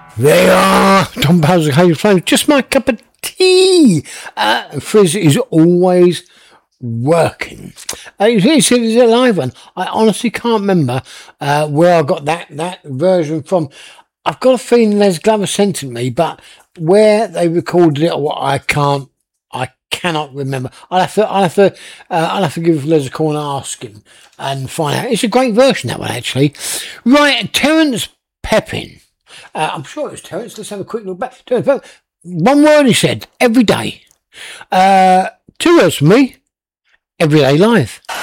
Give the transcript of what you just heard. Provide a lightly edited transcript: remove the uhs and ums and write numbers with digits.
They are Tom Bowser, Hazel Flame. Just my cup of tea. Frizz is always working. It's a live one. I honestly can't remember where I got that version from. I've got a feeling Les Glover sent it to me, but where they recorded it, or I cannot remember. I'll have to give Les a call and ask him and find out. It's a great version, that one, actually. Right, Terence Pepin. I'm sure it was Terence. Let's have a quick look back. Terence, one word he said, every day. 2 words for me, everyday life.